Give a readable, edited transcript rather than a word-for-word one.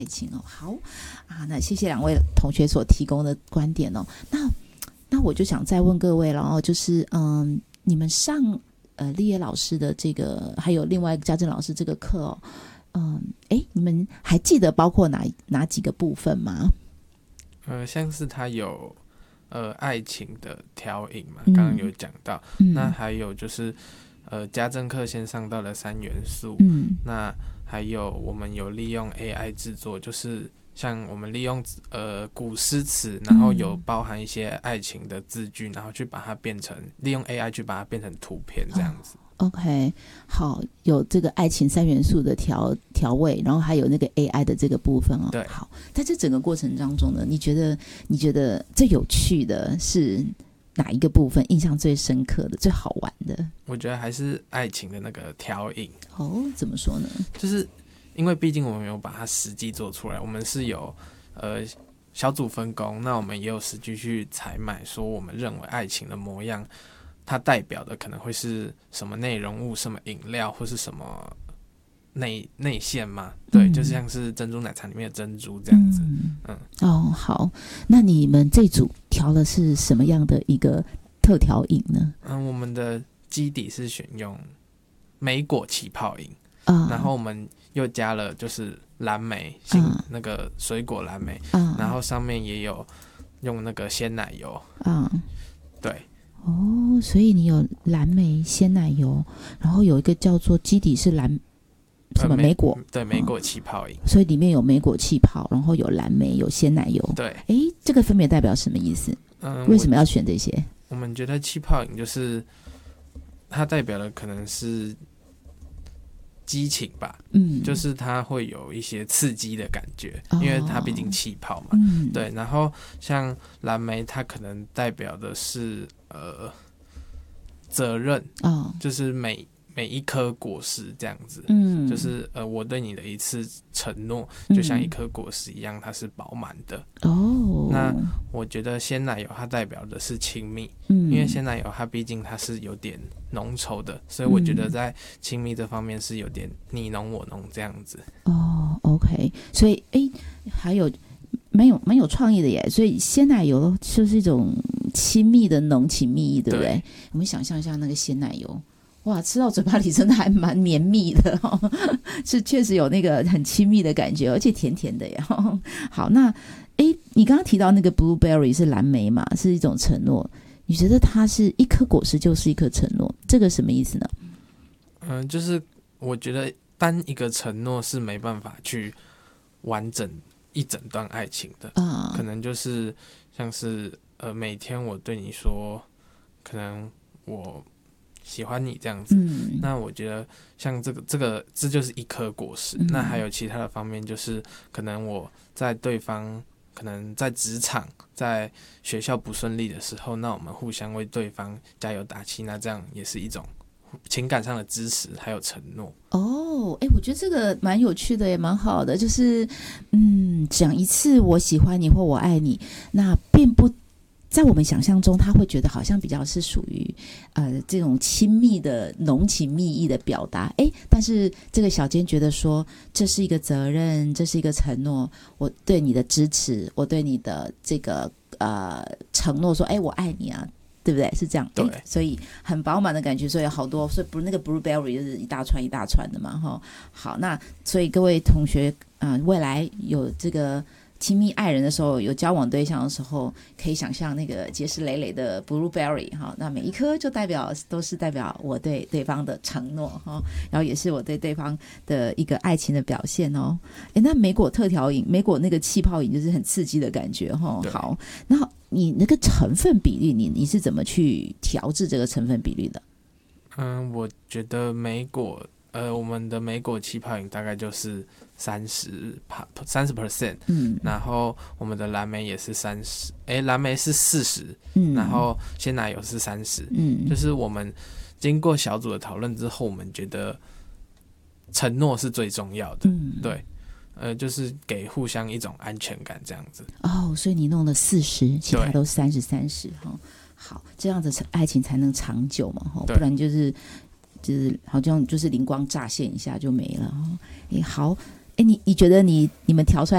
爱情哦。好啊，那谢谢两位同学所提供的观点哦。那我就想再问各位了哦，就是你们上立业老师的这个，还有另外一个家政老师这个课哦，你们还记得包括哪几个部分吗？ 像是他有爱情的调引嘛，刚刚有讲到，那还有就是家政课先上到了3元素，那还有我们有利用 AI 制作，就是像我们利用古诗词，然后有包含一些爱情的字句，然后去把它利用 AI 去把它变成图片这样子。 OK， 好，有这个爱情3元素的调味，然后还有那个 AI 的这个部分哦。 对， 好，在这整个过程当中呢，你觉得最有趣的是哪一个部分？印象最深刻的、最好玩的？ 我觉得还是爱情的那个调引。 哦，怎么说呢？ 就是因为毕竟我们有把它实际做出来，我们是有小组分工，那我们也有实际去采买，说我们认为爱情的模样，它代表的可能会是什么内容物、什么饮料，或是什么内馅嘛？对，就像是珍珠奶茶里面的珍珠这样子。 哦，好，那你们这组调的是什么样的一个特调饮呢？ 我们的基底是选用莓果气泡饮，然后我们又加了就是蓝莓，那个水果蓝莓，然后上面也有用那个鲜奶油。对。 哦，所以你有蓝莓鲜奶油，然后有一个叫做基底是什么莓果？ 对，莓果气泡饮。 所以里面有莓果气泡，然后有蓝莓，有鲜奶油。 对， 这个分别代表什么意思？为什么要选这些？ 我们觉得气泡饮就是它代表的可能是激情吧，就是它会有一些刺激的感觉，因为它毕竟气泡嘛，对。然后像蓝莓，它可能代表的是责任，就是每一颗果实这样子，就是我对你的一次承诺，就像一颗果实一样，它是饱满的。那我觉得鲜奶油它代表的是亲密，因为鲜奶油它毕竟它是有点浓稠的，所以我觉得在亲密这方面是有点你浓我浓这样子。 OK， 所以还有蛮有创意的耶。所以鲜奶油就是一种亲密的浓情蜜意，对不对？我们想象一下那个鲜奶油，哇，吃到嘴巴里真的还蛮绵密的是确实有那个很亲密的感觉，而且甜甜的耶好，那你刚刚提到那个 blueberry 是蓝莓嘛，是一种承诺，你觉得它是一颗果实就是一颗承诺，这个什么意思呢？ 就是我觉得单一个承诺是没办法去完整一整段爱情的，可能就是像是每天我对你说可能我喜欢你这样子，那我觉得像这就是一颗果实，那还有其他的方面，就是可能我在对方可能在职场在学校不顺利的时候，那我们互相为对方加油打气，那这样也是一种情感上的支持还有承诺。 我觉得这个蛮有趣的，也蛮好的，就是讲一次我喜欢你或我爱你，那并不在我们想象中，他会觉得好像比较是属于这种亲密的浓情蜜意的表达，但是这个小坚觉得说这是一个责任，这是一个承诺，我对你的支持，我对你的这个承诺说我爱你啊，对不对？是这样， 对， 所以很饱满的感觉，所以有好多，所以不是那个 blueberry 就是一大串一大串的嘛，好，那所以各位同学未来有这个亲密爱人的时候，有交往对象的时候，可以想象那个结实累累的 blueberry 那每一颗就都是代表我对对方的承诺然后也是我对对方的一个爱情的表现那莓果特调饮，莓果那个气泡饮就是很刺激的感觉好，那你那个成分比例，你是怎么去调制这个成分比例的？ 我觉得莓果我们的莓果气泡饮大概就是30%，然后我们的蓝莓也是30%，蓝莓是40%，然后鲜奶油是30%，就是我们经过小组的讨论之后，我们觉得承诺是最重要的，对，就是给互相一种安全感这样子。 所以你弄了40%，其他都30%好，这样子爱情才能长久嘛不然就是好像就是灵光乍现一下就没了好，你觉得你们调出来